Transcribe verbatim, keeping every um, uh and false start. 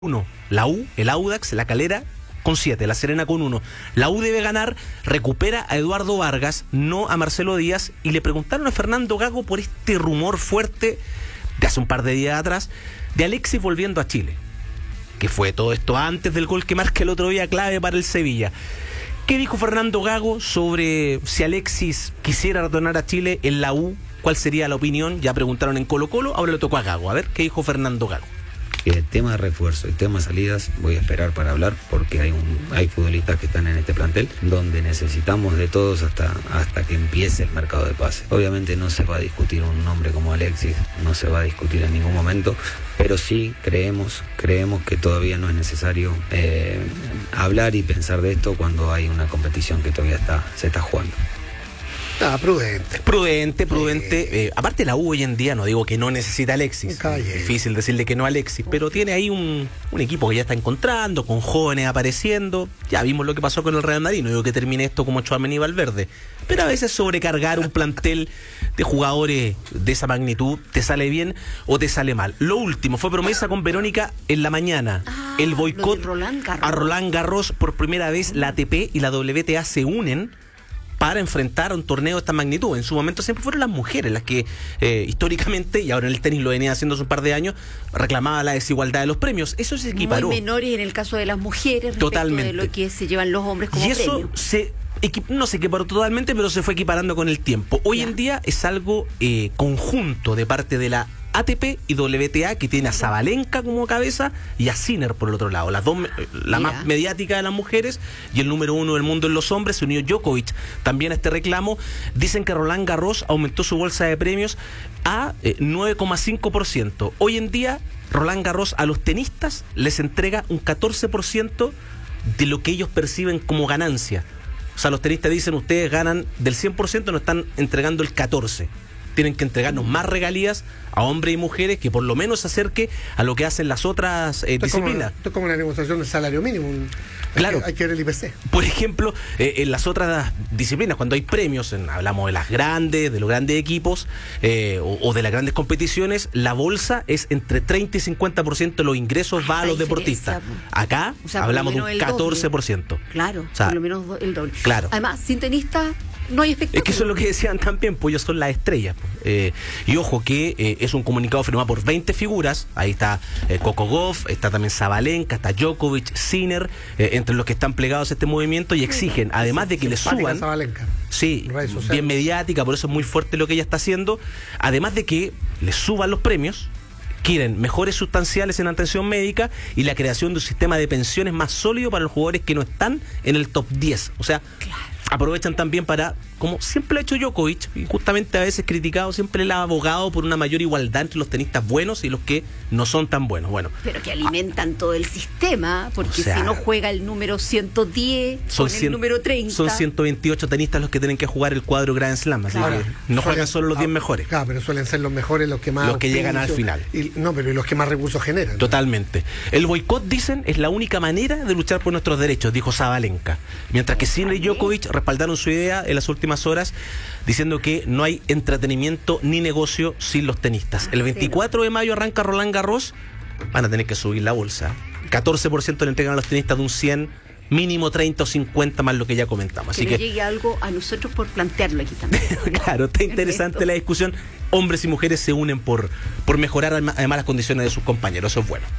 uno. La U, el Audax, la Calera con siete, la Serena con uno. La U debe ganar, recupera a Eduardo Vargas, no a Marcelo Díaz, y le preguntaron a Fernando Gago por este rumor fuerte de hace un par de días atrás de Alexis volviendo a Chile, que fue todo esto antes del gol que marca el otro día clave para el Sevilla. ¿Qué dijo Fernando Gago sobre si Alexis quisiera retornar a Chile en la U? ¿Cuál sería la opinión? Ya preguntaron en Colo Colo, ahora le tocó a Gago. A ver, ¿qué dijo Fernando Gago? El tema de refuerzo y tema de salidas voy a esperar para hablar, porque hay un, hay futbolistas que están en este plantel donde necesitamos de todos hasta, hasta que empiece el mercado de pases. Obviamente no se va a discutir un nombre como Alexis, no se va a discutir en ningún momento, pero sí creemos, creemos que todavía no es necesario eh, hablar y pensar de esto cuando hay una competición que todavía está, se está jugando. Ah, prudente. Prudente, prudente. Sí. Eh, aparte la U hoy en día, no digo que no necesita a Alexis. Calle. Difícil decirle que no a Alexis, pero tiene ahí un, un equipo que ya está encontrando, con jóvenes apareciendo. Ya vimos lo que pasó con el Real Madrid. No digo que termine esto como Tchouaméni y Valverde, pero a veces sobrecargar un plantel de jugadores de esa magnitud te sale bien o te sale mal. Lo último, fue promesa con Verónica en la mañana. Ah, el boicot Roland a Roland Garros. Por primera vez la A T P y la W T A se unen para enfrentar a un torneo de esta magnitud. En su momento siempre fueron las mujeres las que eh, históricamente, y ahora en el tenis lo venía haciendo hace un par de años, reclamaba la desigualdad de los premios. Eso se equiparó. Muy menores en el caso de las mujeres respecto Totalmente. de lo que se llevan los hombres como y eso premio. se equi- no se equiparó totalmente, pero se fue equiparando con el tiempo. Hoy Ya. en día es algo eh, conjunto de parte de la A T P y W T A, que tiene a Sabalenka como cabeza y a Sinner por el otro lado. Las dos, la Mira. más mediática de las mujeres y el número uno del mundo en los hombres. Se unió Djokovic también a este reclamo. Dicen que Roland Garros aumentó su bolsa de premios a eh, nueve coma cinco por ciento. Hoy en día Roland Garros a los tenistas les entrega un catorce por ciento de lo que ellos perciben como ganancia. O sea, los tenistas dicen, ustedes ganan del cien por ciento, nos están entregando el catorce por ciento. Tienen que entregarnos más regalías a hombres y mujeres que por lo menos se acerque a lo que hacen las otras eh, Esto es como- disciplinas. Esto es como una negociación del salario mínimo. un- Claro. Hay que, hay que ver el I P C. Por ejemplo, eh, en las otras disciplinas, cuando hay premios, en, hablamos de las grandes, de los grandes equipos eh, o, o de las grandes competiciones, la bolsa es entre treinta y cincuenta por ciento de los ingresos va a los Harta deportistas. diferencia, Acá O sea, por hablamos de lo un menos el catorce por ciento. doble. Claro, O sea, por lo menos do- el doble. claro. Además, sin tenistas no hay espectáculo. Es que eso es lo que decían también, pues ellos son las estrellas. Eh, y ojo que eh, es un comunicado firmado por veinte figuras. Ahí está eh, Coco Gauff, está también Sabalenka, está Djokovic, Sinner, eh, entre los que están plegados a este movimiento, y exigen, además de que le Simpática suban. Sabalenka. Sí, Redes sociales. bien mediática, por eso es muy fuerte lo que ella está haciendo. Además de que le suban los premios, quieren mejores sustanciales en atención médica y la creación de un sistema de pensiones más sólido para los jugadores que no están en el top diez. O sea, aprovechan también para, como siempre lo ha hecho Djokovic, y justamente a veces criticado, siempre él ha abogado por una mayor igualdad entre los tenistas buenos y los que no son tan buenos. Bueno, Pero que alimentan todo el sistema, porque O sea, si no juega el número ciento diez son, con el cien- número treinta. son ciento veintiocho tenistas los que tienen que jugar el cuadro Grand Slam, así Claro. que no juegan Suelen- solo los diez ah, mejores. Claro, pero suelen ser los mejores los que más Los que llegan al auspicio, final. y- no, pero y los que más recursos generan. Totalmente. El boicot, dicen, es la única manera de luchar por nuestros derechos, dijo Sabalenka. Mientras que Sinner y Djokovic respaldaron su idea en las últimas horas, diciendo que no hay entretenimiento ni negocio sin los tenistas. El veinticuatro de mayo arranca Roland Garros, van a tener que subir la bolsa. catorce por ciento le entregan a los tenistas de un cien, mínimo treinta o cincuenta más lo que ya comentamos. Que Así le que, llegue algo a nosotros por plantearlo aquí también. claro, está interesante Ernesto. la discusión. Hombres y mujeres se unen por, por mejorar además las condiciones de sus compañeros. Eso es bueno.